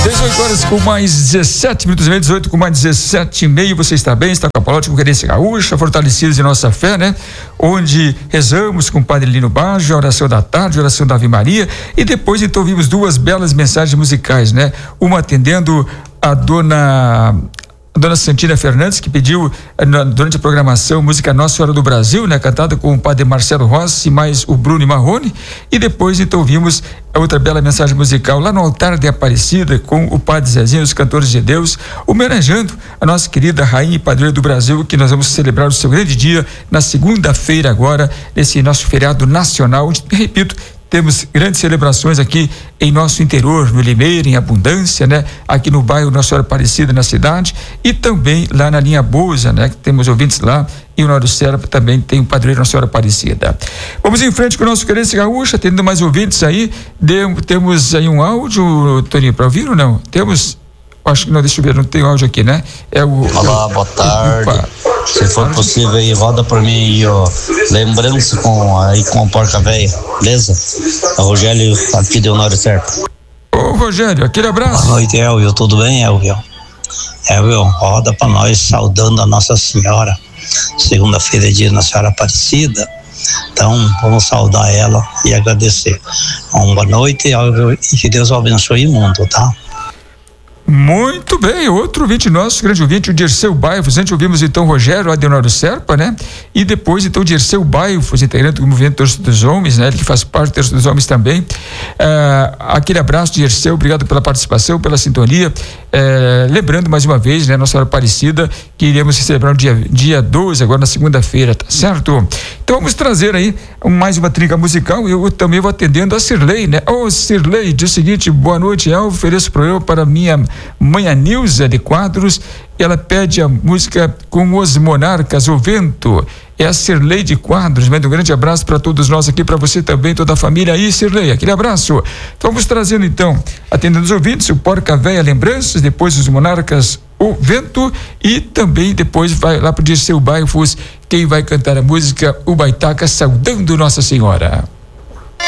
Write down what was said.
18 horas com mais 17 minutos, 18 com mais 17 e meio. Você está bem, está com a palavra com Querência Gaúcha, fortalecidos em nossa fé, né? Onde rezamos com o Padre Lino Baggio, a oração da tarde, a oração da Ave Maria, e depois então ouvimos duas belas mensagens musicais, né? Uma atendendo a dona Santina Fernandes, que pediu durante a programação música Nossa Senhora do Brasil, né, cantada com o padre Marcelo Rossi mais o Bruno Marrone, e depois então vimos a outra bela mensagem musical lá no altar de Aparecida com o padre Zezinho, os cantores de Deus, homenageando a nossa querida rainha e padroeira do Brasil, que nós vamos celebrar o seu grande dia na segunda-feira agora, nesse nosso feriado nacional, onde, repito, temos grandes celebrações aqui em nosso interior, no Limeira, em abundância, né? Aqui no bairro Nossa Senhora Aparecida, na cidade, e também lá na linha Boza, né? Que temos ouvintes lá, e o Nó do Serpa também tem o padroeiro Nossa Senhora Aparecida. Vamos em frente com o nosso Querência Gaúcha, tendo mais ouvintes aí. Temos aí um áudio, Toninho, para ouvir ou não? Temos, acho que não, deixa eu ver, não tem áudio aqui, né? Olá, boa tarde. Se for possível aí, roda por mim aí, ó. Lembrança com a Porca Véia, beleza? É o Rogério aqui de Honório Serpa. Ô Rogério, aquele abraço. Boa noite, Elvio, tudo bem, Elvio? Elvio, roda pra nós, saudando a Nossa Senhora. Segunda-feira é dia de Nossa Senhora Aparecida. Então, vamos saudar ela e agradecer. Boa noite, Elvio, e que Deus abençoe o mundo, tá? Muito bem, outro ouvinte nosso, grande ouvinte, o Dirceu Baifos. Antes ouvimos então o Rogério Adenoro Serpa, né? E depois então o Dirceu Baifos, integrante do movimento Terço dos Homens, né? Ele que faz parte do Terço dos Homens também. Aquele abraço, Dirceu, obrigado pela participação, pela sintonia. Lembrando mais uma vez, né? Nossa Senhora Aparecida, que iremos celebrar no dia 12, agora na segunda-feira, tá certo? Então vamos trazer aí mais uma trinca musical. Eu também vou atendendo a Cirlei, né? Cirlei, diz o seguinte: boa noite, eu ofereço para minha mãe Nilza de Quadros, ela pede a música Com os Monarcas, O Vento. É a Cirlei de Quadros. Manda um grande abraço para todos nós aqui, para você também, toda a família aí, Cirlei, aquele abraço. Então, vamos trazendo então, atendendo os ouvintes, o Porca Véia Lembranças, depois os Monarcas, O Vento, e também depois vai lá pro Dirceu Baifos, quem vai cantar a música, o Baitaca, Saudando Nossa Senhora.